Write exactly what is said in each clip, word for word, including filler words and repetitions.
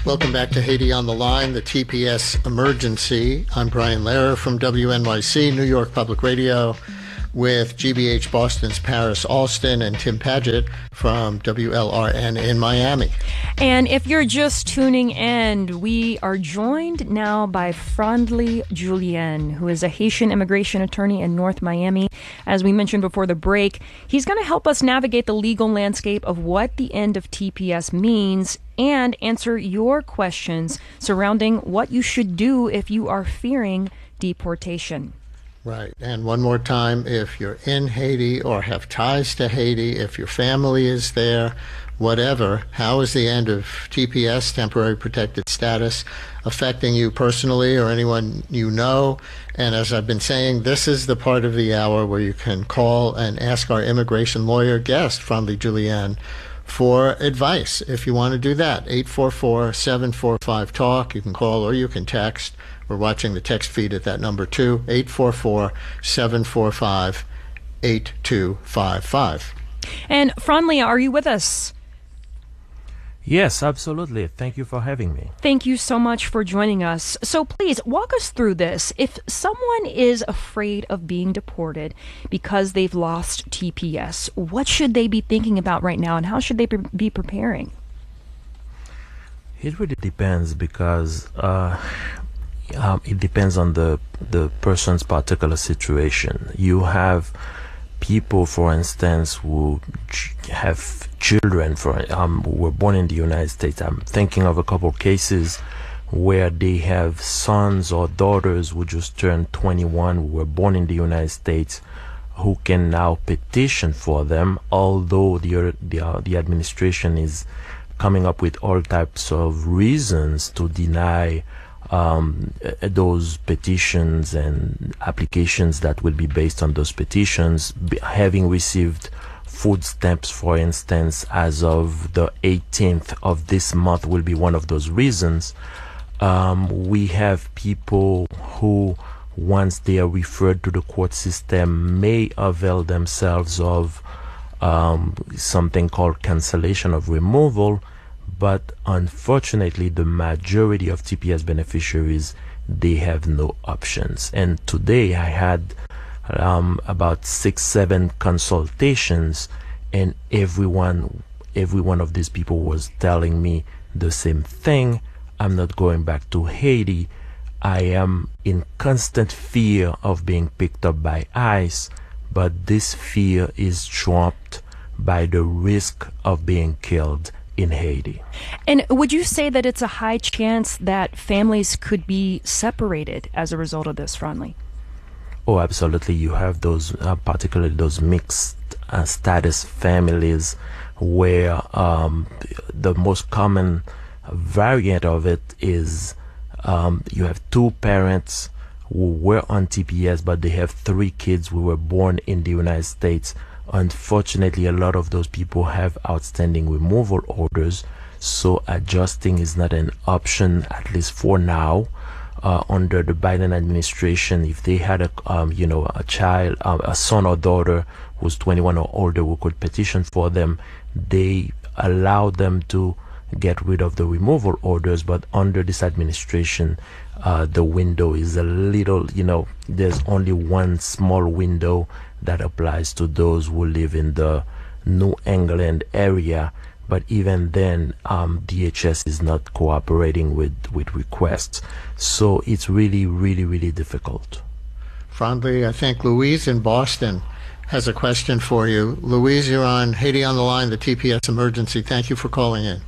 Welcome back to Haiti on the Line, the T P S Emergency. I'm Brian Lehrer from W N Y C, New York Public Radio, with G B H Boston's Paris Alston and Tim Paget from W L R N in Miami. And if you're just tuning in, we are joined now by Frandly Julien, who is a Haitian immigration attorney in North Miami. As we mentioned before the break, he's going to help us navigate the legal landscape of what the end of T P S means and answer your questions surrounding what you should do if you are fearing deportation. Right. And one more time, if you're in Haiti or have ties to Haiti, if your family is there, whatever, how is the end of T P S, temporary protected status, affecting you personally or anyone you know? And as I've been saying, this is the part of the hour where you can call and ask our immigration lawyer guest, Frandly Julien, for advice. If you want to do that, eight four four, seven four five, TALK. You can call or you can text. We're watching the text feed at that number too, eight four four, seven four five, eight two five five. And Frandly, are you with us? Yes, absolutely. Thank you for having me. Thank you so much for joining us. So please walk us through this. If someone is afraid of being deported because they've lost T P S, what should they be thinking about right now and how should they be preparing? It really depends because uh, um, it depends on the, the person's particular situation. You have people, for instance, who have children for um, who were born in the United States. I'm thinking of a couple of cases where they have sons or daughters who just turned twenty-one, who were born in the United States, who can now petition for them, although the the, uh, the administration is coming up with all types of reasons to deny Um, those petitions and applications that will be based on those petitions. Be, having received food stamps, for instance, as of the eighteenth of this month will be one of those reasons. Um, we have people who, once they are referred to the court system, may avail themselves of um, something called cancellation of removal. But unfortunately, the majority of T P S beneficiaries, they have no options. And today I had um, about six, seven consultations, and everyone, every one of these people was telling me the same thing. I'm not going back to Haiti. I am in constant fear of being picked up by ICE, but this fear is trumped by the risk of being killed in Haiti. And would you say that it's a high chance that families could be separated as a result of this, Frandly? Oh, absolutely. You have those, uh, particularly those mixed uh, status families where um, the most common variant of it is um, you have two parents who were on T P S, but they have three kids who were born in the United States. Unfortunately, a lot of those people have outstanding removal orders, so adjusting is not an option, at least for now. Uh, under the Biden administration, if they had a, um, you know, a child, uh, a son or daughter who's twenty-one or older who could petition for them, they allowed them to get rid of the removal orders. But under this administration, uh, the window is a little, you know, there's only one small window that applies to those who live in the New England area. But even then, um, D H S is not cooperating with, with requests. So it's really, really, really difficult. Frandly, I think Louise in Boston has a question for you. Louise, you're on Haiti on the Line, the T P S Emergency. Thank you for calling in.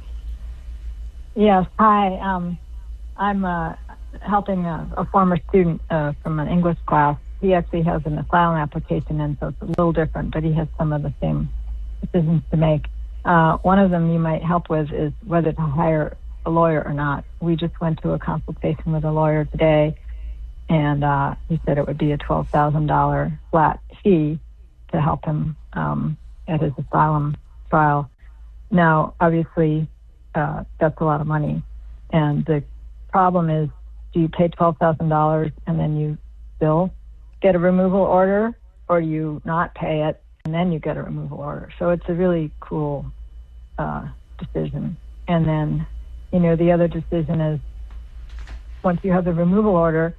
Yes, hi. Um, I'm uh, helping a, a former student uh, from an English class. He actually has an asylum application in, so it's a little different, but he has some of the same decisions to make. Uh, one of them you might help with is whether to hire a lawyer or not. We just went to a consultation with a lawyer today, and uh, he said it would be a twelve thousand dollars flat fee to help him um, at his asylum trial. Now, obviously, uh, that's a lot of money, and the problem is, do you pay twelve thousand dollars and then you still get a removal order, or you not pay it and then you get a removal order? So it's a really cool uh, decision. And then you know, the other decision is, once you have the removal order,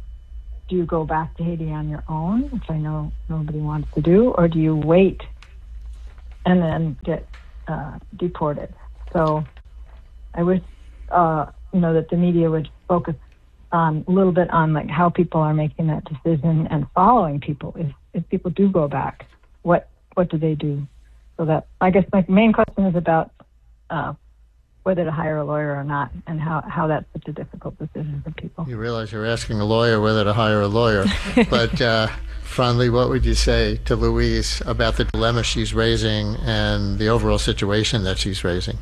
do you go back to Haiti on your own, which I know nobody wants to do, or do you wait and then get uh, deported? So I wish, uh, you know, that the media would focus on a little bit on like how people are making that decision and following people. If if people do go back, what what do they do? So that, I guess my main question is about uh, whether to hire a lawyer or not, and how, how that's such a difficult decision for people. You realize you're asking a lawyer whether to hire a lawyer. But, uh, Franli, what would you say to Louise about the dilemma she's raising and the overall situation that she's raising?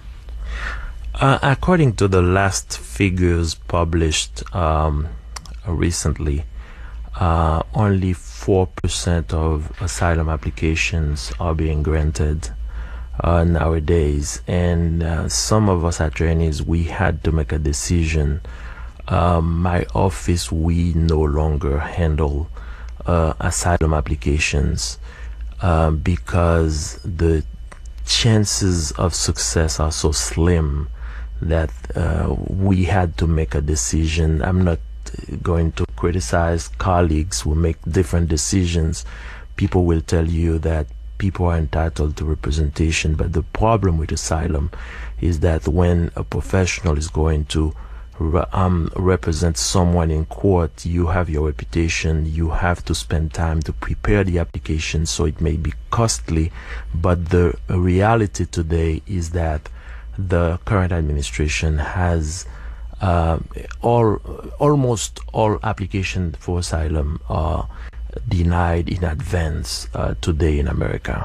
Uh, according to the last figures published um, recently, uh, only four percent of asylum applications are being granted Uh, nowadays, and uh, some of us attorneys, we had to make a decision. Um, my office, we no longer handle uh, asylum applications uh, because the chances of success are so slim that uh, we had to make a decision. I'm not going to criticize colleagues who make different decisions. People will tell you that people are entitled to representation, but the problem with asylum is that when a professional is going to re- um, represent someone in court, you have your reputation, you have to spend time to prepare the application, so it may be costly. But the reality today is that the current administration has uh, all almost all applications for asylum are denied in advance uh, today in America.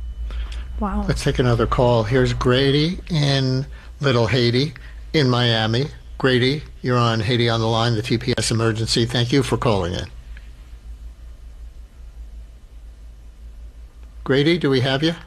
Wow. Let's take another call. Here's Grady in Little Haiti in Miami. Grady, you're on Haiti on the Line, the T P S emergency. Thank you for calling in. Grady, do we have you?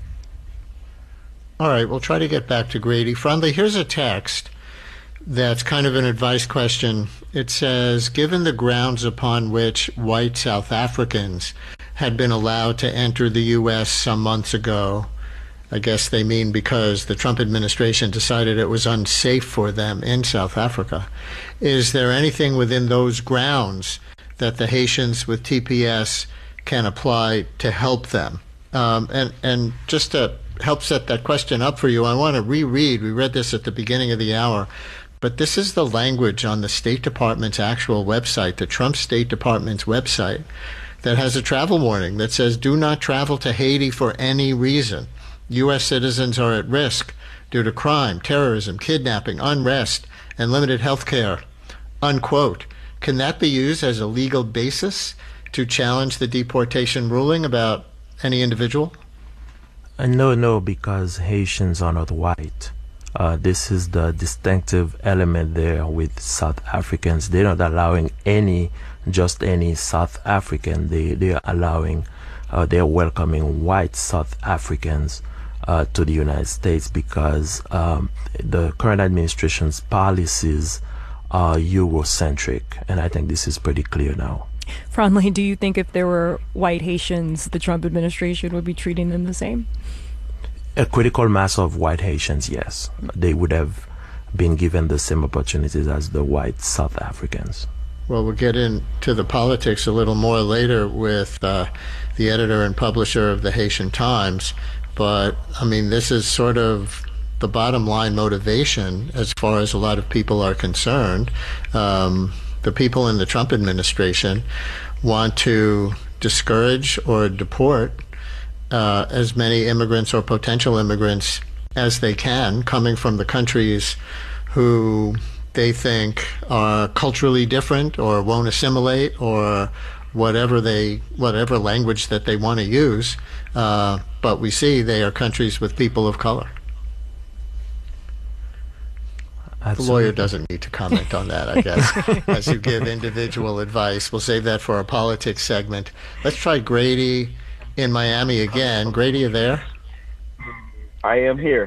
All right, we'll try to get back to Grady. Franli, here's a text that's kind of an advice question. It says, given the grounds upon which white South Africans had been allowed to enter the U S some months ago, I guess they mean because the Trump administration decided it was unsafe for them in South Africa, is there anything within those grounds that the Haitians with T P S can apply to help them? Um, and, and just to help set that question up for you, I want to reread, we read this at the beginning of the hour, but this is the language on the State Department's actual website, the Trump State Department's website, that has a travel warning that says, do not travel to Haiti for any reason. U S citizens are at risk due to crime, terrorism, kidnapping, unrest, and limited health care, unquote. Can that be used as a legal basis to challenge the deportation ruling about any individual? Uh, no, no, because Haitians are not white. Uh, this is the distinctive element there with South Africans. They're not allowing any, just any South African. They they are allowing, uh, they're welcoming white South Africans uh, to the United States because um, the current administration's policies are Eurocentric, and I think this is pretty clear now. Franli, do you think if there were white Haitians, the Trump administration would be treating them the same? A critical mass of white Haitians, yes. They would have been given the same opportunities as the white South Africans. Well, we'll get into the politics a little more later with uh, the editor and publisher of the Haitian Times. But, I mean, this is sort of the bottom line motivation as far as a lot of people are concerned. Um, the people in the Trump administration want to discourage or deport Uh, as many immigrants or potential immigrants as they can coming from the countries who they think are culturally different or won't assimilate or whatever they whatever language that they want to use. Uh, but we see they are countries with people of color. Absolutely. The lawyer doesn't need to comment on that, I guess, as you give individual advice. We'll save that for our politics segment. Let's try Grady in Miami again. Grady, you there? I am here.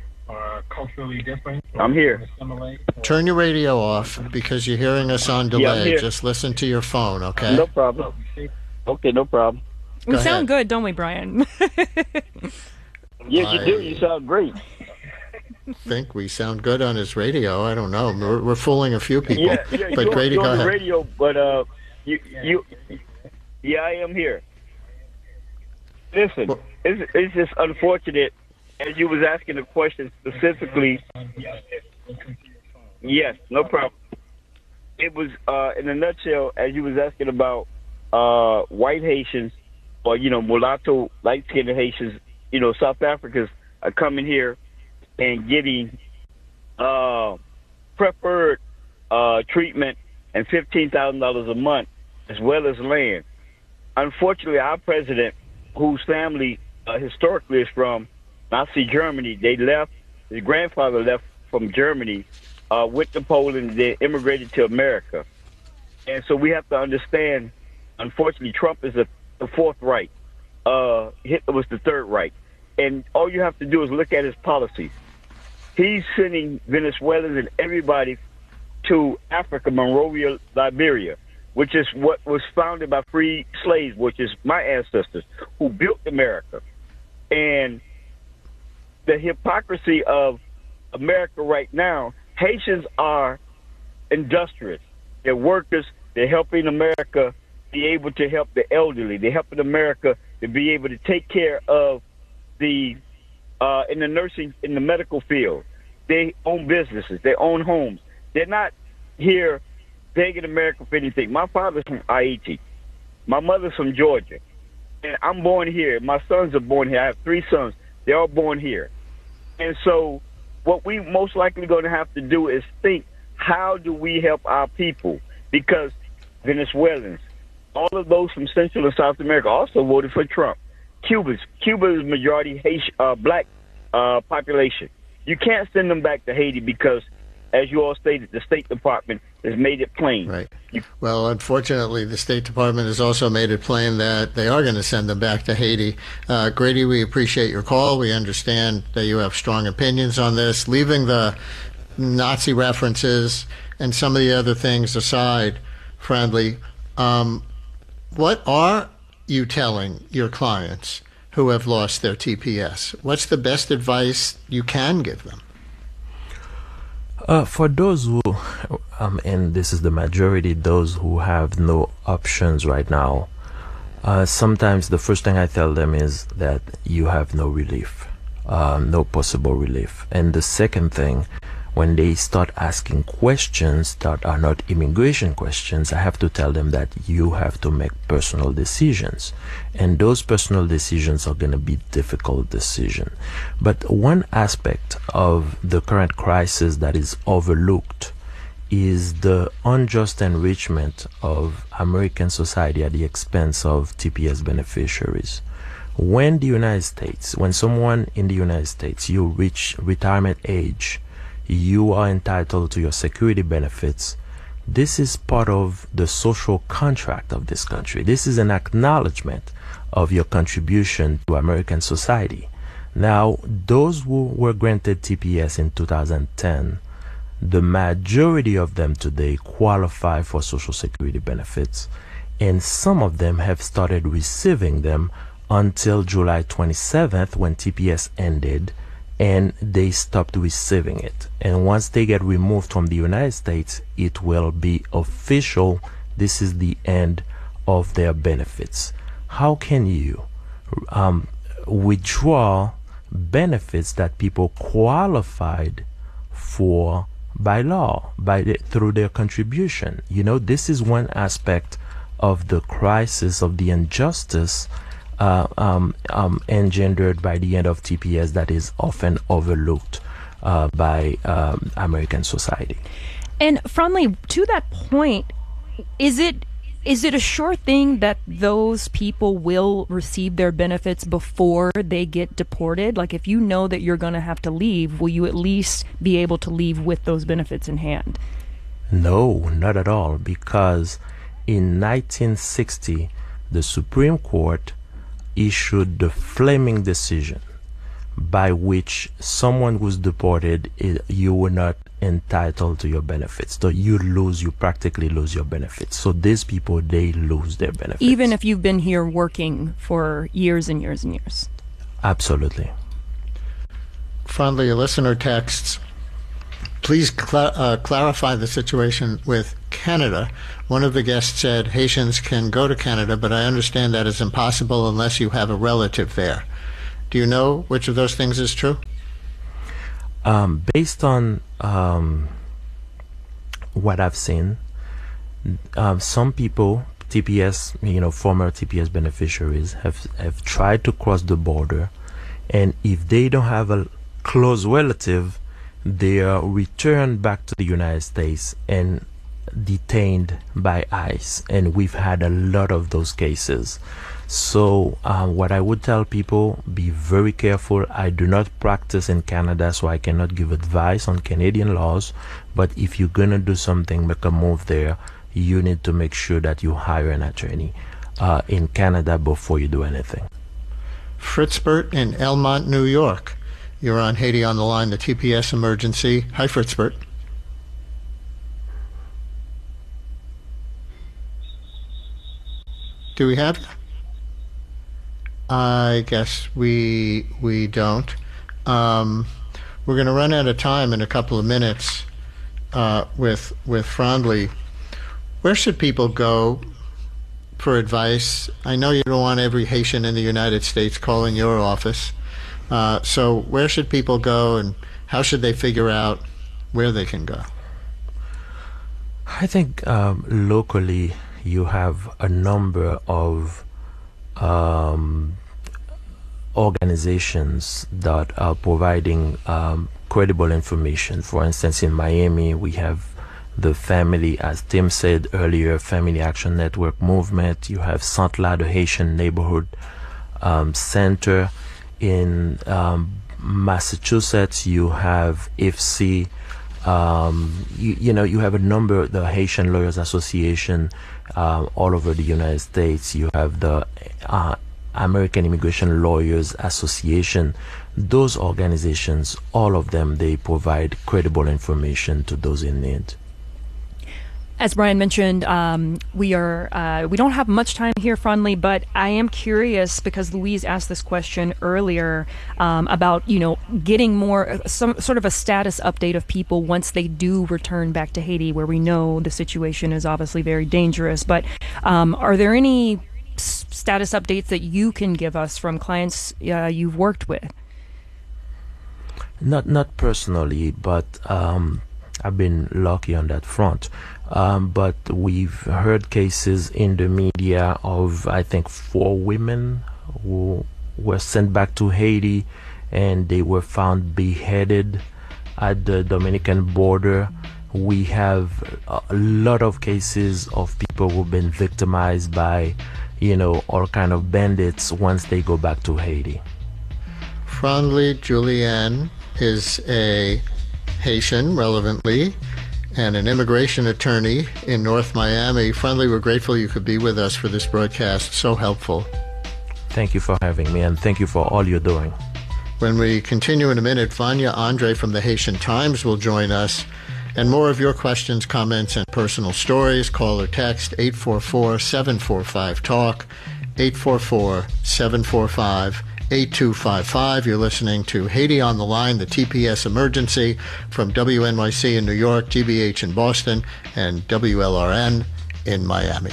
I'm here. Turn your radio off because you're hearing us on delay. Yeah, I'm here. Just listen to your phone, okay? No problem. Okay, no problem. We Go sound ahead. good, don't we, Brian? Yes, you do. I- You sound great. think we sound good on his radio. I don't know. We're, we're fooling a few people. Yeah, yeah, but you're, Grady, you're go on ahead. the radio, but uh, you, you, yeah, I am here. Listen, Well- it's, it's just unfortunate. As you was asking the question specifically, yes, no problem. It was, uh, in a nutshell, as you was asking about uh, white Haitians, or, you know, mulatto, light-skinned Haitians, you know, South Africans are coming here and getting uh, preferred uh, treatment and fifteen thousand dollars a month, as well as land. Unfortunately, our president, whose family uh, historically is from Nazi Germany, they left, his grandfather left from Germany, uh, went to Poland, they immigrated to America. And so we have to understand, unfortunately, Trump is the, the fourth right. Uh, Hitler was the third right. And all you have to do is look at his policies. He's sending Venezuelans and everybody to Africa, Monrovia, Liberia, which is what was founded by free slaves, which is my ancestors, who built America. And the hypocrisy of America right now, Haitians are industrious. They're workers. They're helping America be able to help the elderly. They're helping America to be able to take care of the, uh, in the nursing, in the medical field. They own businesses. They own homes. They're not here begging America for anything. My father's from Haiti. My mother's from Georgia. And I'm born here. My sons are born here. I have three sons. They're all born here. And so what we most likely going to have to do is think, how do we help our people? Because Venezuelans, all of those from Central and South America also voted for Trump. Cubans, Cuba is majority Haitian, uh, black uh, population. You can't send them back to Haiti because, as you all stated, the State Department has made it plain. Right. Well, unfortunately, the State Department has also made it plain that they are going to send them back to Haiti. Uh, Grady, we appreciate your call. We understand that you have strong opinions on this. Leaving the Nazi references and some of the other things aside, Friendly, um, what are you telling your clients who have lost their T P S? What's the best advice you can give them? Uh, for those who, um, and this is the majority, those who have no options right now, uh, sometimes the first thing I tell them is that you have no relief, uh, no possible relief. And the second thing, when they start asking questions that are not immigration questions, I have to tell them that you have to make personal decisions. And those personal decisions are going to be difficult decisions. But one aspect of the current crisis that is overlooked is the unjust enrichment of American society at the expense of T P S beneficiaries. When the United States, when someone in the United States, you reach retirement age, you are entitled to your security benefits. This is part of the social contract of this country. This is an acknowledgement of your contribution to American society. Now, those who were granted T P S in two thousand ten, the majority of them today qualify for Social Security benefits, and some of them have started receiving them until July twenty-seventh, when T P S ended, and they stopped receiving it. And once they get removed from the United States, it will be official. This is the end of their benefits. How can you um, withdraw benefits that people qualified for by law, by the, through their contribution? You know, this is one aspect of the crisis, of the injustice Uh, um, um, engendered by the end of T P S that is often overlooked uh, by um, American society. And Franley, to that point, is it is it a sure thing that those people will receive their benefits before they get deported? Like, if you know that you're going to have to leave, will you at least be able to leave with those benefits in hand? No, not at all, because in nineteen sixty, the Supreme Court issued the Fleming decision, by which someone who's deported, you were not entitled to your benefits. So you lose, you practically lose your benefits. So these people, they lose their benefits. Even if you've been here working for years and years and years. Absolutely. Friendly, a listener texts, please cl- uh, clarify the situation with Canada. One of the guests said Haitians can go to Canada, but I understand that is impossible unless you have a relative there. Do you know which of those things is true? Um, based on um, what I've seen, um, some people, T P S, you know, former T P S beneficiaries, have, have tried to cross the border, and if they don't have a close relative, they are returned back to the United States and detained by ICE, and we've had a lot of those cases. So uh, what I would tell people, be very careful. I do not practice in Canada, so I cannot give advice on Canadian laws, but if you're gonna do something, make a move there, you need to make sure that you hire an attorney uh, in Canada before you do anything. Fritzbert in Elmont, New York. You're on Haiti on the Line, the T P S emergency. Hi, Fritzbert. Do we have? I guess we we don't. Um, we're going to run out of time in a couple of minutes uh, with with Frandli. Where should people go for advice? I know you don't want every Haitian in the United States calling your office. Uh, so where should people go, and how should they figure out where they can go? I think um, locally you have a number of um, organizations that are providing um, credible information. For instance, in Miami, we have the family, as Tim said earlier, Family Action Network movement. You have Centre de Haitian Neighborhood um, Center. In um, Massachusetts, you have I F C. Um, you, you know, you have a number, the Haitian Lawyers Association, uh, all over the United States. You have the uh, American Immigration Lawyers Association. Those organizations, all of them, they provide credible information to those in need. As Brian mentioned, um, we are uh, we don't have much time here, Frandli, but I am curious because Louise asked this question earlier um, about, you know, getting more some sort of a status update of people once they do return back to Haiti, where we know the situation is obviously very dangerous. But um, are there any s- status updates that you can give us from clients uh, you've worked with? Not not personally, but um, I've been lucky on that front. Um, but we've heard cases in the media of, I think, four women who were sent back to Haiti and they were found beheaded at the Dominican border. We have a lot of cases of people who've been victimized by, you know, all kind of bandits once they go back to Haiti. Frandli Julien is a Haitian, relevantly, and an immigration attorney in North Miami. Frandli, we're grateful you could be with us for this broadcast. So helpful. Thank you for having me, and thank you for all you're doing. When we continue in a minute, Vanya Andre from the Haitian Times will join us. And more of your questions, comments, and personal stories, call or text eight four four, seven four five, TALK, eight four four, seven four five, eight two five five. You're listening to Haiti on the Line, the T P S emergency from W N Y C in New York, G B H in Boston, and W L R N in Miami.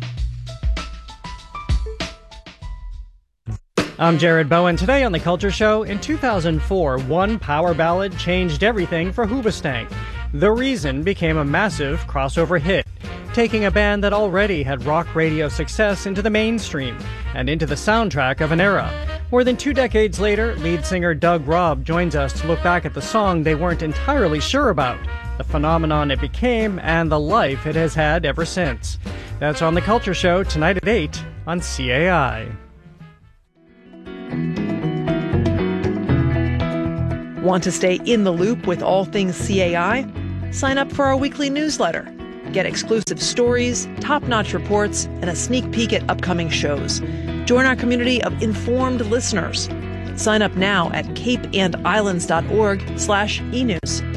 I'm Jared Bowen. Today on The Culture Show, in two thousand four, one power ballad changed everything for Hoobastank. The Reason became a massive crossover hit, taking a band that already had rock radio success into the mainstream and into the soundtrack of an era. More than two decades later, lead singer Doug Robb joins us to look back at the song they weren't entirely sure about, the phenomenon it became, and the life it has had ever since. That's on The Culture Show tonight at eight on C A I. Want to stay in the loop with all things C A I? Sign up for our weekly newsletter. Get exclusive stories, top-notch reports, and a sneak peek at upcoming shows. Join our community of informed listeners. Sign up now at cape and islands dot org slash e news.